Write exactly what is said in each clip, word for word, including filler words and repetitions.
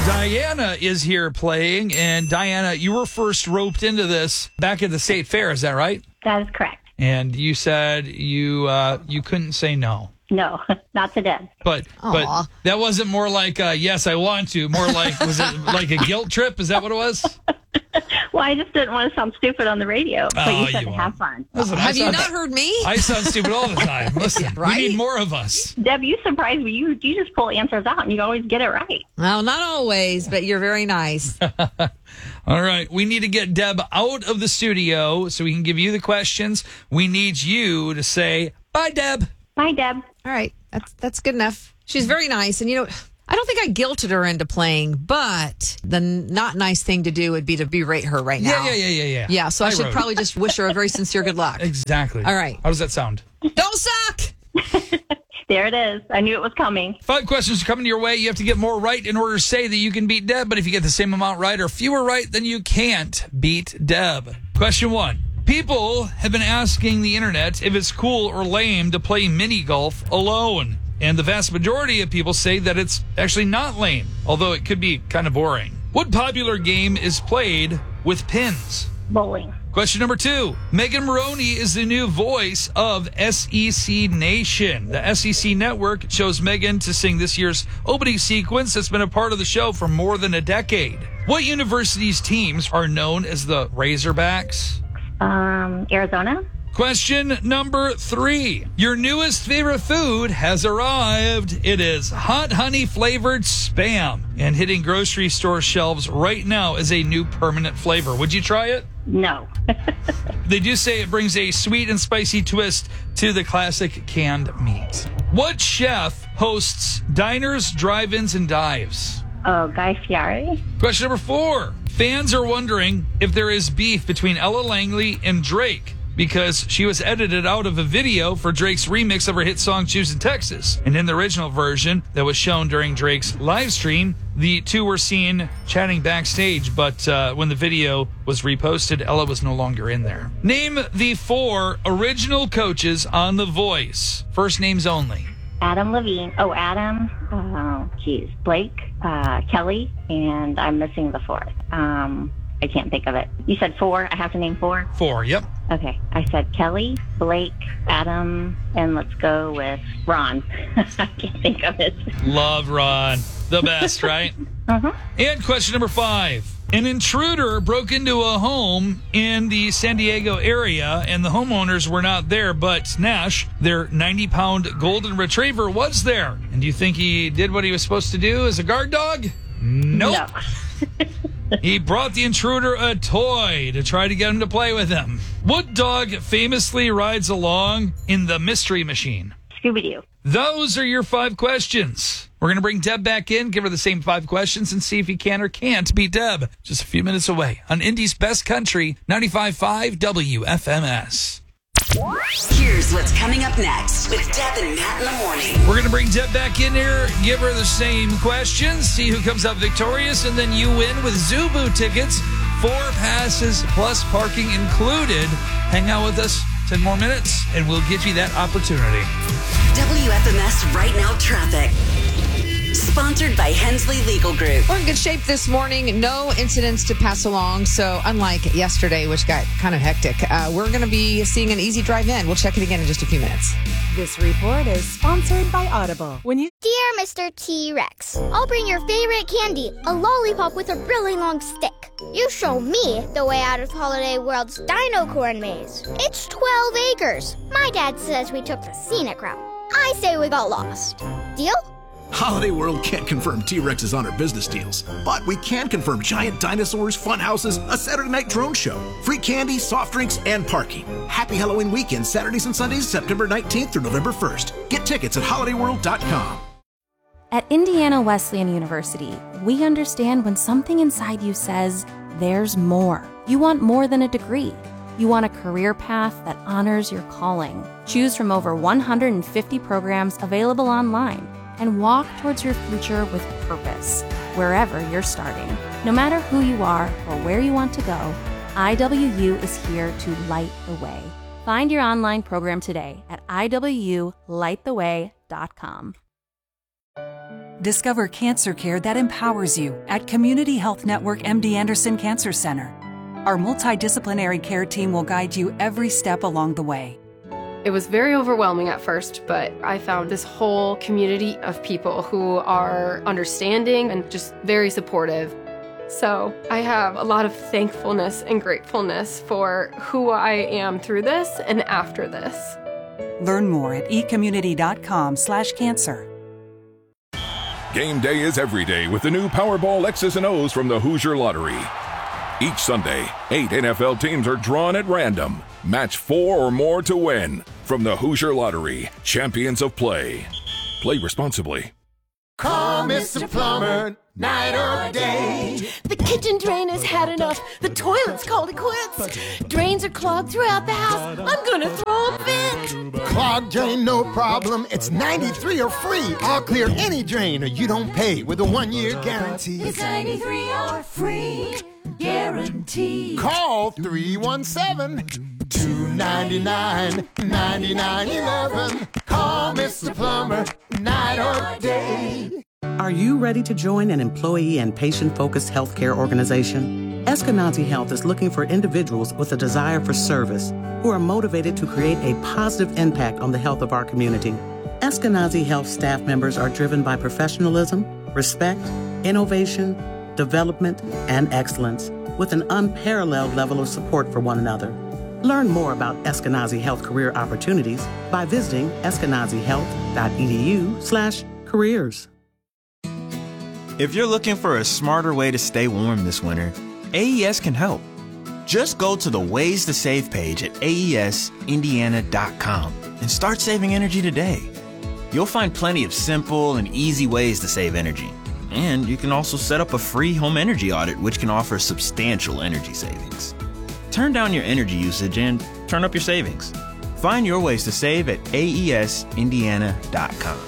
Diana is here playing, and Diana, you were first roped into this back at the State Fair, is that right? That is correct. And you said you uh, you couldn't say no. No, not to Deb. But Aw. but that wasn't more like uh, yes, I want to. More like was it like a guilt trip? Is that what it was? Well, I just didn't want to sound stupid on the radio, but Oh, you said you to won't. have fun. Listen, I Have you sound- not heard me? I sound stupid all the time. Listen, Yeah, right? we need more of us. Deb, you surprise me. You you just pull answers out, and you always get it right. Well, not always, but you're very nice. All right, we need to get Deb out of the studio so we can give you the questions. We need you to say bye, Deb. Bye, Deb. All right, that's that's good enough. She's very nice, and you know, I don't think I guilted her into playing, but the not nice thing to do would be to berate her right now. Yeah, yeah, yeah, yeah, yeah. Yeah, so I, I should wrote probably just wish her a very sincere good luck. Exactly. All right. How does that sound? Don't suck. There it is. I knew it was coming. Five questions are coming your way. You have to get more right in order to say that you can beat Deb. But if you get the same amount right or fewer right, then you can't beat Deb. Question one. People have been asking the internet if it's cool or lame to play mini golf alone. And the vast majority of people say that it's actually not lame, although it could be kind of boring. What popular game is played with pins? Bowling. Question number two. Megan Maroney is the new voice of S E C Nation. The S E C network chose Megan to sing this year's opening sequence that's been a part of the show for more than a decade. What university's teams are known as the Razorbacks? Um, Arizona. Question number three. Your newest favorite food has arrived. It is hot honey flavored Spam and hitting grocery store shelves right now as a new permanent flavor. Would you try it? No. They do say it brings a sweet and spicy twist to the classic canned meat. What chef hosts diners, drive-ins, and dives? Oh, Guy Fieri. Question number four. Fans are wondering if there is beef between Ella Langley and Drake because she was edited out of a video for Drake's remix of her hit song Choosing Texas. And in the original version that was shown during Drake's live stream, the two were seen chatting backstage, but uh, when the video was reposted, Ella was no longer in there. Name the four original coaches on The Voice. First names only. Adam Levine. Oh, Adam. Oh, geez. Blake, uh, Kelly, and I'm missing the fourth. Um, I can't think of it. You said four. I have to name four? Four, yep. Okay. I said Kelly, Blake, Adam, and let's go with Ron. I can't think of it. Love Ron. The best, right? Uh-huh. And question number five. An intruder broke into a home in the San Diego area, and the homeowners were not there, but Nash, their ninety-pound golden retriever, was there. And do you think he did what he was supposed to do as a guard dog? Nope. No. He brought the intruder a toy to try to get him to play with him. What dog famously rides along in the Mystery Machine? Scooby-Doo. Those are your five questions. We're going to bring Deb back in, give her the same five questions, and see if he can or can't beat Deb. Just a few minutes away on Indy's Best Country, ninety-five point five W F M S. Here's what's coming up next with Deb and Matt in the morning. We're going to bring Deb back in here, give her the same questions, see who comes out victorious, and then you win with Zubu tickets, four passes plus parking included. Hang out with us ten more minutes, and we'll get you that opportunity. W F M S Right Now Traffic. Sponsored by Hensley Legal Group. We're in good shape this morning. No incidents to pass along. So unlike yesterday, which got kind of hectic, uh, we're going to be seeing an easy drive in. We'll check it again in just a few minutes. This report is sponsored by Audible. When you Dear Mister T-Rex, I'll bring your favorite candy, a lollipop with a really long stick. You show me the way out of Holiday World's Dino Corn Maze. It's twelve acres. My dad says we took the scenic route. I say we got lost. Deal? Holiday World can't confirm T-Rexes on our business deals, but we can confirm giant dinosaurs, fun houses, a Saturday night drone show, free candy, soft drinks, and parking. Happy Halloween weekend, Saturdays and Sundays, September nineteenth through November first. Get tickets at holiday world dot com. At Indiana Wesleyan University, we understand when something inside you says, there's more. You want more than a degree. You want a career path that honors your calling. Choose from over one hundred fifty programs available online and walk towards your future with purpose, wherever you're starting. No matter who you are or where you want to go, I W U is here to light the way. Find your online program today at I W U light the way dot com. Discover cancer care that empowers you at Community Health Network M D Anderson Cancer Center. Our multidisciplinary care team will guide you every step along the way. It was very overwhelming at first, but I found this whole community of people who are understanding and just very supportive. So I have a lot of thankfulness and gratefulness for who I am through this and after this. Learn more at ecommunity.com slash cancer. Game day is every day with the new Powerball X's and O's from the Hoosier Lottery. Each Sunday, eight N F L teams are drawn at random. Match four or more to win. From the Hoosier Lottery, champions of play. Play responsibly. Call Mister Plumber, night or day. The kitchen drain has had enough. The toilet's called it quits. Drains are clogged throughout the house. I'm gonna throw a fit. Clogged drain, no problem. It's ninety-three or free. I'll clear any drain or you don't pay with a one-year guarantee. It's ninety-three or free guarantee. Call three one seven, two nine nine, nine nine one one. Call Mister Plumber, night or day. Are you ready to join an employee and patient-focused healthcare organization? Eskenazi Health is looking for individuals with a desire for service who are motivated to create a positive impact on the health of our community. Eskenazi Health staff members are driven by professionalism, respect, innovation, development, and excellence, with an unparalleled level of support for one another. Learn more about Eskenazi Health career opportunities by visiting eskenazihealth.edu slash careers. If you're looking for a smarter way to stay warm this winter, A E S can help. Just go to the Ways to Save page at A E S Indiana dot com and start saving energy today. You'll find plenty of simple and easy ways to save energy. And you can also set up a free home energy audit, which can offer substantial energy savings. Turn down your energy usage and turn up your savings. Find your ways to save at A E S Indiana dot com.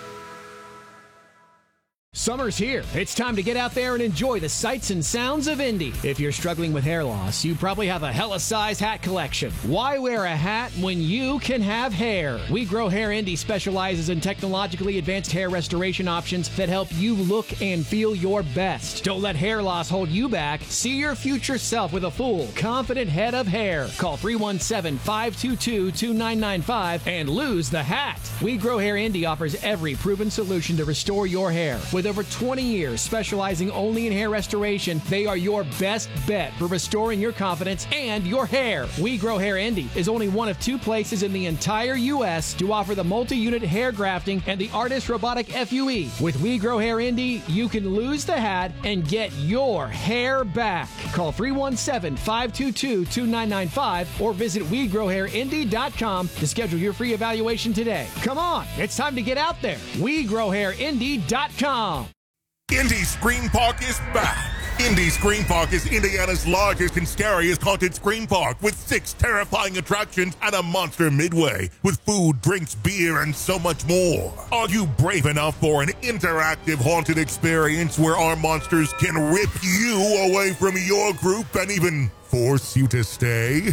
Summer's here. It's time to get out there and enjoy the sights and sounds of Indy. If you're struggling with hair loss, you probably have a hella size hat collection. Why wear a hat when you can have hair? We Grow Hair Indy specializes in technologically advanced hair restoration options that help you look and feel your best. Don't let hair loss hold you back. See your future self with a full, confident head of hair. Call three one seven, five two two, two nine nine five and lose the hat. We Grow Hair Indy offers every proven solution to restore your hair. With over twenty years specializing only in hair restoration, they are your best bet for restoring your confidence and your hair. We Grow Hair Indy is only one of two places in the entire U S to offer the multi-unit hair grafting and the Artist Robotic F U E. With We Grow Hair Indy, you can lose the hat and get your hair back. Call three one seven, five two two, two nine nine five or visit we grow hair indy dot com to schedule your free evaluation today. Come on, it's time to get out there. we grow hair indy dot com. Indy Scream Park is back. Indy Scream Park is Indiana's largest and scariest haunted scream park with six terrifying attractions and a monster midway with food, drinks, beer, and so much more. Are you brave enough for an interactive haunted experience where our monsters can rip you away from your group and even force you to stay?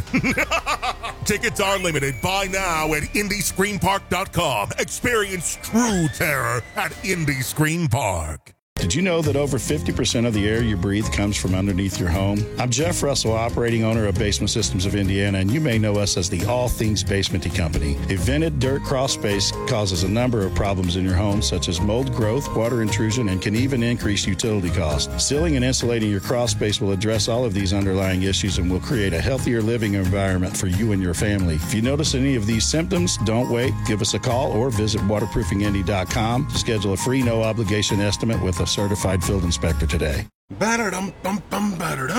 Tickets are limited. Buy now at indy scream park dot com. Experience true terror at Indy Scream Park. Did you know that over fifty percent of the air you breathe comes from underneath your home? I'm Jeff Russell, operating owner of Basement Systems of Indiana, and you may know us as the All Things Basementy Company. A vented dirt crawl space causes a number of problems in your home, such as mold growth, water intrusion, and can even increase utility costs. Sealing and insulating your crawl space will address all of these underlying issues and will create a healthier living environment for you and your family. If you notice any of these symptoms, don't wait. Give us a call or visit waterproofing indy dot com to schedule a free no-obligation estimate with a certified field inspector today. Ba-da-dum, bum, bum,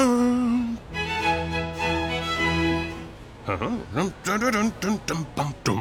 ba-da-dum. Uh-huh. Dum, dum, dum, dum, dum, dum, dum.